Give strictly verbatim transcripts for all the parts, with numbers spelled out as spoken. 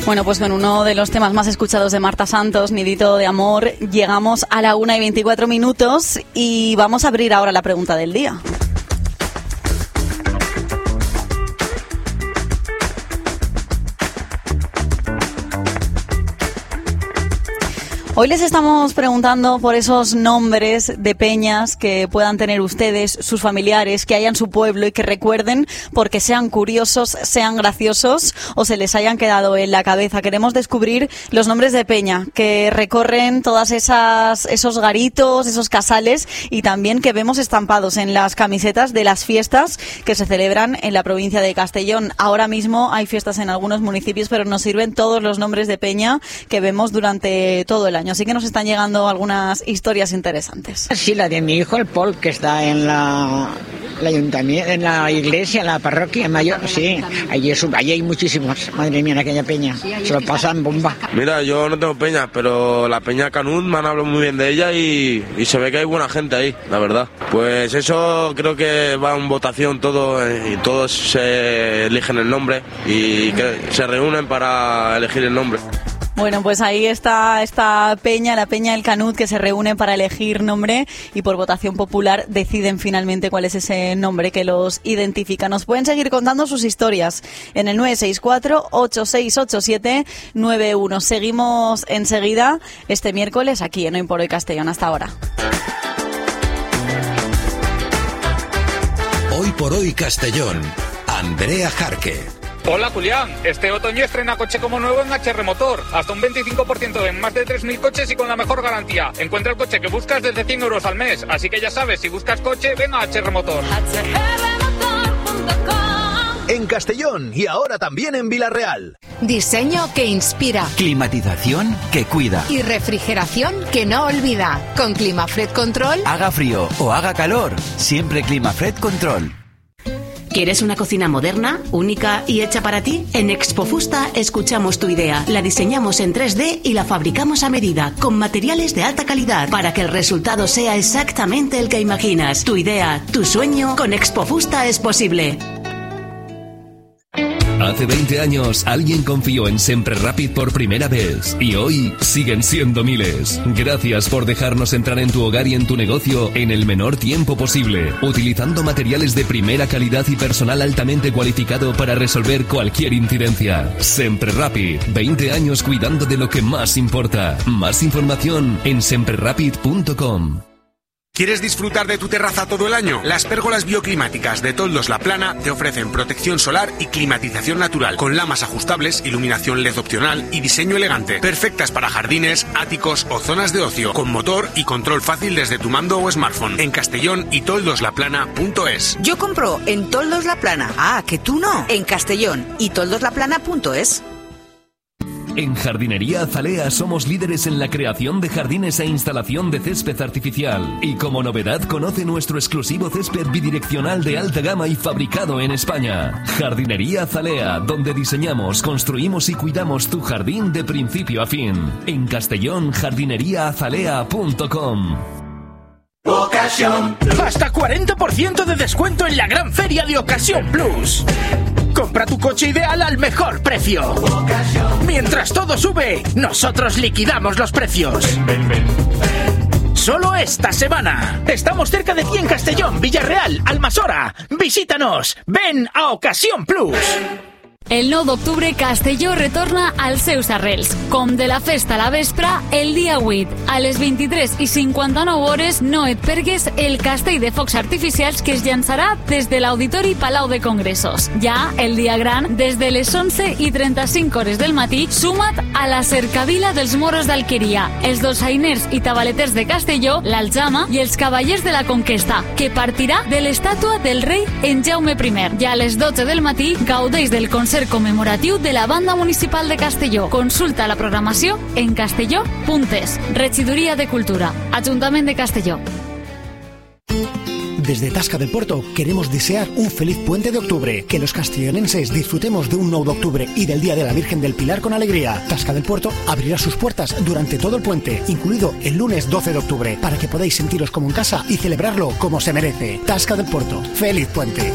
Bueno, pues con uno de los temas más escuchados de Marta Santos, Nidito de Amor, llegamos a la una y veinticuatro minutos y vamos a abrir ahora la pregunta del día. Hoy les estamos preguntando por esos nombres de peñas que puedan tener ustedes, sus familiares, que hayan en su pueblo y que recuerden porque sean curiosos, sean graciosos o se les hayan quedado en la cabeza. Queremos descubrir los nombres de peña que recorren todas esas esos garitos, esos casales y también que vemos estampados en las camisetas de las fiestas que se celebran en la provincia de Castellón. Ahora mismo hay fiestas en algunos municipios, pero nos sirven todos los nombres de peña que vemos durante todo el año. Así que nos están llegando algunas historias interesantes. Sí, la de mi hijo, el Paul, que está en la, la ayuntamiento, en la iglesia, en la parroquia mayor. Sí, allí, es, allí hay muchísimos. Madre mía, en aquella peña. Se lo pasan bomba. Mira, yo no tengo peña, pero la peña Canut me han hablado muy bien de ella y, y se ve que hay buena gente ahí, la verdad. Pues eso creo que va en votación todo y todos se eligen el nombre y que se reúnen para elegir el nombre. Bueno, pues ahí está esta peña, la Peña del Canut, que se reúne para elegir nombre y por votación popular deciden finalmente cuál es ese nombre que los identifica. Nos pueden seguir contando sus historias en el nueve seis cuatro, ocho seis ocho siete, nueve uno. Seguimos enseguida este miércoles aquí en Hoy por Hoy Castellón. Hasta ahora. Hoy por Hoy Castellón. Andrea Jarque. Hola Julián, este otoño estrena coche como nuevo en H R Motor, hasta un veinticinco por ciento en más de tres mil coches y con la mejor garantía. Encuentra el coche que buscas desde cien euros al mes, así que ya sabes, si buscas coche, ven a H R Motor. En Castellón y ahora también en Vilarreal. Diseño que inspira. Climatización que cuida. Y refrigeración que no olvida. Con Climafred Control. Haga frío o haga calor, siempre Climafred Control. ¿Quieres una cocina moderna, única y hecha para ti? En Expofusta escuchamos tu idea, la diseñamos en tres D y la fabricamos a medida, con materiales de alta calidad, para que el resultado sea exactamente el que imaginas. Tu idea, tu sueño, con Expofusta es posible. Hace veinte años alguien confió en Sempre Rapid por primera vez y hoy siguen siendo miles. Gracias por dejarnos entrar en tu hogar y en tu negocio en el menor tiempo posible, utilizando materiales de primera calidad y personal altamente cualificado para resolver cualquier incidencia. Sempre Rapid, veinte años cuidando de lo que más importa. Más información en sempre rapid punto com. ¿Quieres disfrutar de tu terraza todo el año? Las pérgolas bioclimáticas de Toldos La Plana te ofrecen protección solar y climatización natural, con lamas ajustables, iluminación L E D opcional y diseño elegante. Perfectas para jardines, áticos o zonas de ocio, con motor y control fácil desde tu mando o smartphone. En Castellón y toldos la plana punto es. Yo compro en Toldos La Plana. Ah, que tú no. En Castellón y toldos la plana punto es. En Jardinería Azalea somos líderes en la creación de jardines e instalación de césped artificial. Y como novedad, conoce nuestro exclusivo césped bidireccional de alta gama y fabricado en España. Jardinería Azalea, donde diseñamos, construimos y cuidamos tu jardín de principio a fin. En Castellón, jardinería azalea punto com. Ocasión. Hasta cuarenta por ciento de descuento en la gran feria de Ocasión Plus. Compra tu coche ideal al mejor precio. Mientras todo sube, nosotros liquidamos los precios. Ven, ven, ven. Solo esta semana. Estamos cerca de ti en Castellón, Villarreal, Almasora. Visítanos. Ven a Ocasión Plus. El nou d'octubre Castelló retorna als seus arrels. Com de la festa a la vespra, el dia vuit, a les vint-i-tres i cinquanta-nou hores, no et pergues el castell de focs artificials que es llançarà des de l'Auditori Palau de Congressos. Ja el dia gran, des de les onze i trenta-cinc hores del matí, suma't a la cercavila dels moros d'Alqueria, els dolçainers i tabaleters de Castelló, l'Aljama i els cavallers de la Conquesta, que partirà de l'estàtua del rei en Jaume primer. Ja a les dotze del matí, gaudeix del concert conmemoratiu de la Banda Municipal de Castelló. Consulta la programació en castelló punt es. Regidoria de Cultura, Ajuntament de Castelló. Desde Tasca del Puerto queremos desear un feliz puente de octubre, que los castellonenses disfrutemos de un nou d'octubre y del Día de la Virgen del Pilar con alegría. Tasca del Puerto abrirá sus puertas durante todo el puente, incluido el lunes doce de octubre, para que podáis sentiros como en casa y celebrarlo como se merece. Tasca del Puerto, feliz puente.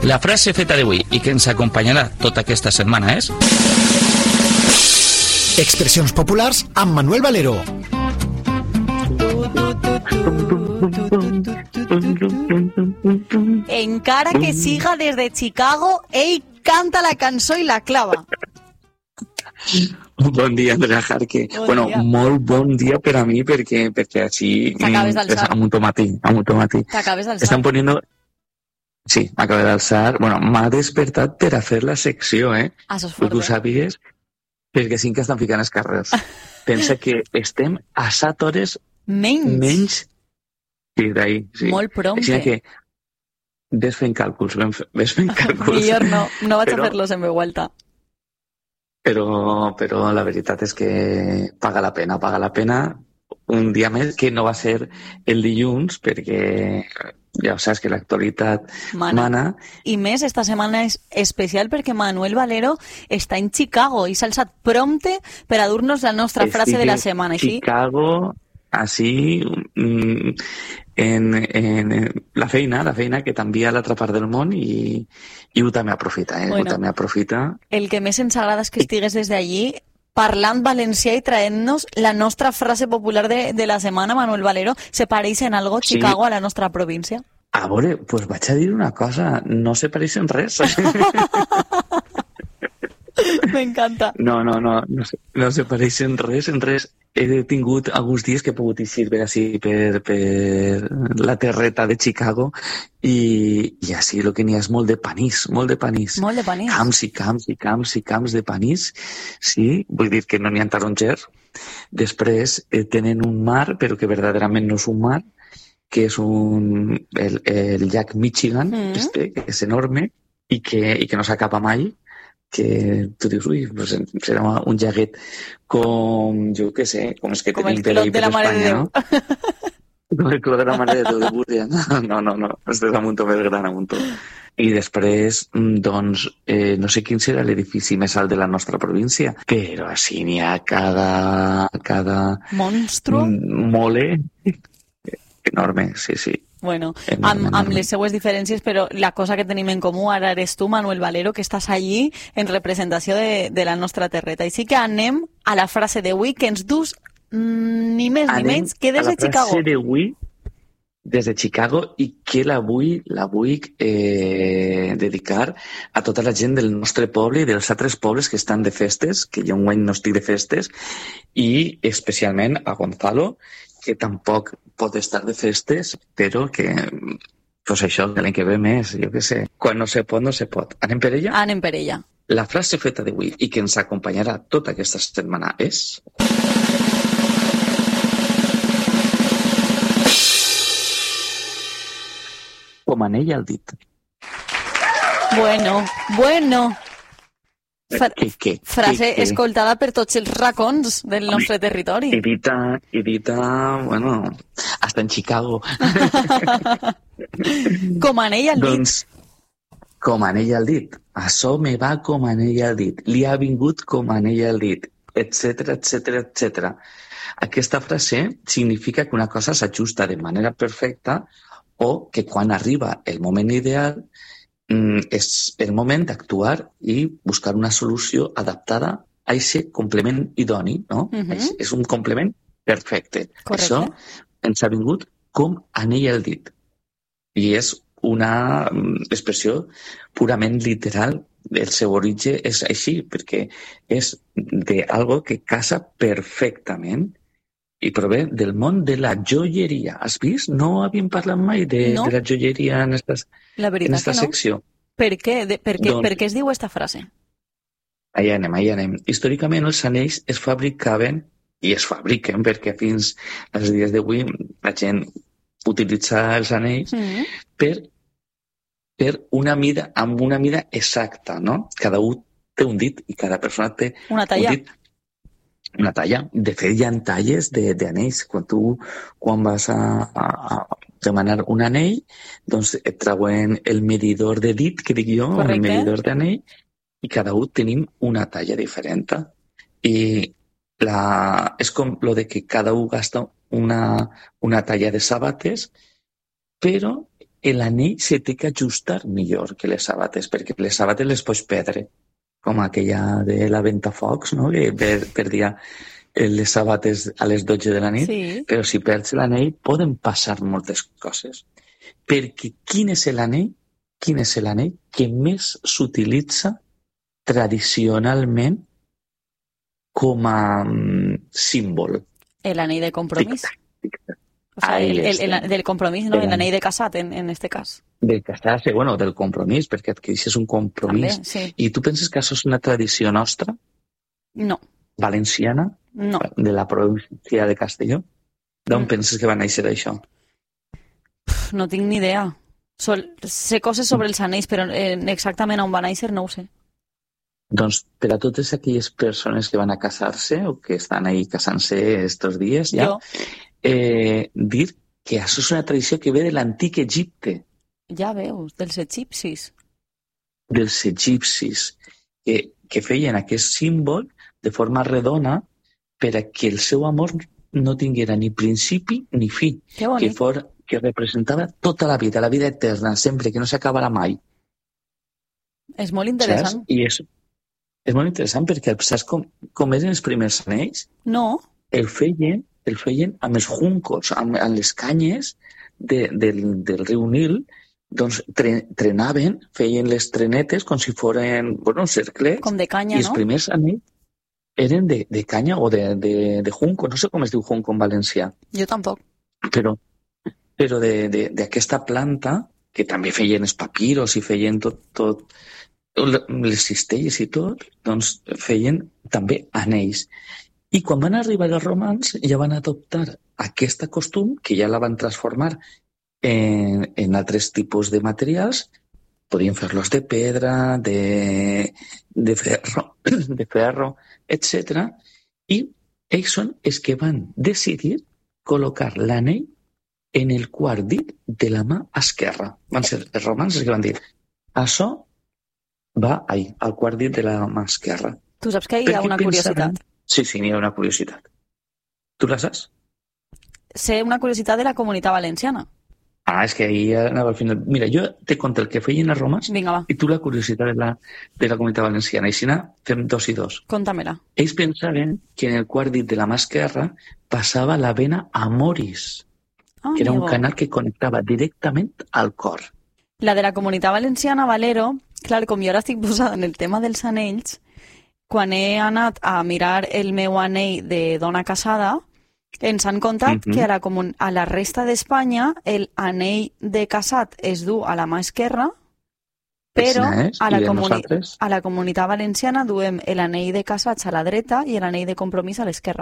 La frase feta d'avui i que ens acompanyarà tota aquesta setmana és... Expressions populars amb Manuel Valero. Encara que siga desde Chicago, ell canta la cançó i la clava. Bon dia, Andrea Jarque. Bon bueno, dia. molt bon dia per a mi perquè, perquè així... T'acabes d'alçar. Amb un tomatí, amb un tomatí. T'acabes d'alçar. Estan poniendo... Sí, m'acabo d'alçar. Bueno, m'ha despertat per a fer la secció, eh? Ah, això és Vull fort, que ho eh? sàpigues, perquè sí que estan ficant els carrers. Pensa que estem a set hores menys. menys sí, d'ahir. Sí. Molt prompte. Així que ves fent càlculs, ves fent càlculs. Millor no, no vaig Però- a fer-los en veu alta. Però, però la veritat és que paga la pena, paga la pena un dia més, que no va ser el dilluns, perquè ja saps que l'actualitat Mana. mana. I més, esta setmana és especial perquè Manuel Valero està en Chicago i s'ha alçat prompte per a dur-nos la nostra frase de la setmana. Així, Chicago, així, mm, en, en, en la feina, la feina que t'envia a l'altra part del món i, i ho també aprofita, eh? Bueno. Ho també aprofita. el que més ens agrada és que estigues des d'allí parlant valencià i traient-nos la nostra frase popular de, de la setmana, Manuel Valero. Se pareix en algo Sí. Chicago a la nostra província? A veure, doncs vaig a dir una cosa, no se pareixen res. M'encanta. No, no, no, no se, no se pareixen res en res. He tingut alguns dies que he pogut eixir per així per, per la terreta de Chicago i, i així el que n'hi ha és molt de panís, molt de panís. Molt de panís. Camps i camps i camps i camps de panís, sí, vull dir que no n'hi ha tarongers. Després eh, tenen un mar, però que verdaderament no és un mar, que és un, el, el llac Michigan, Mm. este, que és enorme i que, i que no s'acaba mai, que tu dius, ui, pues serà un llaguet com, jo què sé, com és que Com tenim el per clot ahí de per la Mare de Espanya, Déu. no? Com el clot de la Mare de Déu de Búrdia. No, no, no, este és un muntó més gran, un muntó. I després, mm, doncs, eh, no sé quin serà l'edifici més alt de la nostra província, però així n'hi ha cada, cada Monstru? mm, mole enorme, sí, sí. Bueno, Enorme, amb, amb enorme. les seues diferències, però la cosa que tenim en comú ara eres tu, Manuel Valero, que estàs allí en representació de, de la nostra terreta. Així que anem a la frase d'avui que ens dus mm, ni més ni Anem menys que des a de la Chicago. frase d'avui des de Chicago i que la vull, la vull eh, dedicar a tota la gent del nostre poble i dels altres pobles que estan de festes, que jo enguany no estic de festes, i especialment a Gonzalo, que tampoc pot estar de festes, però que, pues això, que l'any que ve més, jo què sé. Quan no se pot, no se pot. Anem per ella? Anem per ella. La frase feta d'avui i que ens acompanyarà tota aquesta setmana és... Com anell al dit. Bueno, bueno. Fra Què, què, frase què, què? escoltada per tots els racons del nostre territori. I dita, i dita, bueno, hasta en Chicago. Com anell al dit. Doncs, com anell al dit. Això me va com anell al dit. Li ha vingut com anell al dit, etcètera, etcètera, etcètera. Aquesta frase significa que una cosa s'ajusta de manera perfecta o que quan arriba el moment ideal mm, és el moment d'actuar i buscar una solució adaptada a aquest complement idoni, no? Mhm. És, és un complement perfecte. Correcte. Això ens ha vingut com anell al dit. I és una mm, expressió purament literal. El seu origen és així, perquè és d'algo que casa perfectament i prové del món de la joieria. Has vist? No havíem parlat mai de, No. de la joieria en esta, La en veritat esta que no. secció. Per què? De, per, què Doncs- per què es diu esta frase? Allà anem, allà anem. Històricament els anells es fabricaven i es fabriquen perquè fins als dies d'avui la gent utilitza els anells Mm. per, per una mida, amb una mida exacta, no? Cada un té un dit i cada persona té Una talla. un dit, una talla. De fet, hi ha talles de- d'anells. Quan tu quan vas a, a, a demanar un anell, doncs et trauen el medidor de dit, que dic jo, Correcte. el medidor d'anell, i cada un tenim una talla diferent. I la, és com lo de que cada un gasta una, una talla de sabates, però l'anell se té que ajustar millor que les sabates, perquè les sabates les pots perdre, com aquella de la Ventafocs, no? Que per, perdia les sabates a les dotze de la nit, sí. Però si perds l'anell poden passar moltes coses. Perquè quin és l'anell? Quin és l'anell que més s'utilitza tradicionalment com a um, símbol? L'anell de compromís. Tic-tac, tic-tac. O sea, el, el, el, del compromís, no? El anell de casat, en, en este cas. Del casat, sí, bueno, del compromís, perquè adquireixes un compromís. També, sí. I tu penses que això és una tradició nostra? No. Valenciana? No. De la província de Castelló? D'on mm. penses que va néixer això? No tinc ni idea. Sol, sé coses sobre els anells, però eh, exactament on va néixer no ho sé. Doncs per a totes aquelles persones que van a casar-se o que estan ahí casant-se estos dies, ja, eh, dir que això és una tradició que ve de l'antic Egipte. Ja veus, dels egipcis. Dels egipcis, que, que feien aquest símbol de forma redona per a que el seu amor no tinguera ni principi ni fi. Que, for, que representava tota la vida, la vida eterna, sempre, que no s'acabarà mai. És molt interessant. Saps? I és, és molt interessant perquè saps com, com eren els primers anells? No. El feien, el feien amb els juncos, amb, amb les canyes de, del, del riu Nil, doncs tre, trenaven, feien les trenetes com si foren, bueno, cerclets. Com de canya, no? I els primers anells eren de, de canya o de, de, de junco, no sé com es diu junco en valencià. Jo tampoc. Però, però d'aquesta planta, que també feien els papiros i feien tot, tot les cistelles i tot, doncs feien també anells. I quan van arribar els romans ja van adoptar aquest costum, que ja la van transformar en, en altres tipus de materials. Podien fer-los de pedra, de, de ferro, de ferro, etcètera. I ells són els que van decidir col·locar l'anell en el quart dit de la mà esquerra. Van ser els romans els que van dir això va ahí, al quart dit de la mà esquerra. Tu saps que hi ha una curiositat? Sí, sí, hi ha una curiositat. Tu la saps? Sé una curiositat de la Comunitat Valenciana. Ah, és que ahir anava al final. Mira, jo te conto el que feien els romans. Vinga, va. I tu la curiositat de la, de la Comunitat Valenciana. I si no, fem dos i dos. Conta-me-la. Ells pensaven que en el quart dit de la mà esquerra passava la vena Amoris, oh, que era un amigo. canal que connectava directament al cor. La de la Comunitat Valenciana, Valero, clar, com jo ara estic posada en el tema dels anells, quan he anat a mirar el meu anell de dona casada, ens han contat uh-huh. que a la, comun- a la resta d'Espanya el anell de casat es du a la mà esquerra, però a la, comuni- a la Comunitat Valenciana duem l'anell de casats a la dreta i l'anell de compromís a l'esquerra.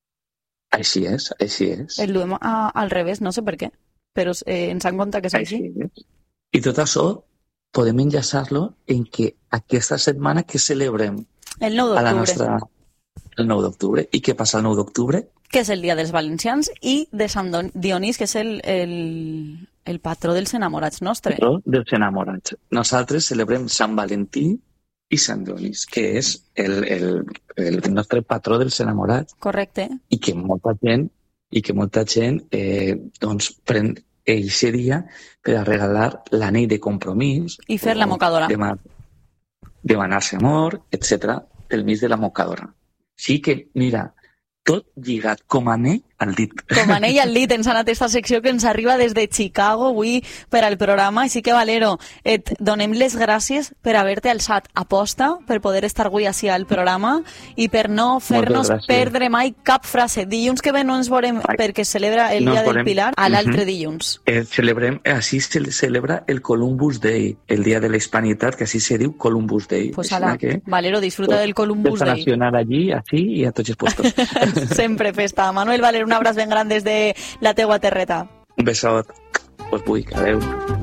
Així és, així és. El duem a, al revés, no sé per què, però eh, ens han contat que és així. així és. I tot això podem enllaçar-lo en que aquesta setmana que celebrem el nou d'octubre. A la nostra, el nou d'octubre. I què passa el nou d'octubre? Que és el dia dels valencians i de Sant Dionís, que és el, el, el patró dels enamorats nostre. Patró dels enamorats. Nosaltres celebrem Sant Valentí i Sant Dionís, que és el, el, el nostre patró dels enamorats. Correcte. I que molta gent, i que molta gent eh, doncs, pren eixe dia per a regalar l'anell de compromís. I fer la mocadora. Demà, demanar-se amor, etcètera, pel mig de la mocadora. Sí que, mira, tot lligat com anell al dit. Com anell al dit, ens ha anat aquesta secció que ens arriba des de Chicago avui per al programa, així que Valero, et donem les gràcies per haver-te alçat a posta, per poder estar avui així al programa i per no fer-nos perdre mai cap frase. Dilluns que ve no ens veurem perquè es celebra el no Dia volem. del Pilar, a l'altre uh-huh. dilluns. Eh, celebrem, així se celebra el Columbus Day, el Dia de la Hispanitat, que així se diu Columbus Day. Pues ala, que, Valero, disfruta pues, del Columbus Day. Nacional allí, així i a tots els puestos. Sempre festa. Manuel Valero, un abraç ben gran des de la teua terreta. Un besot. Us vull. Adéu.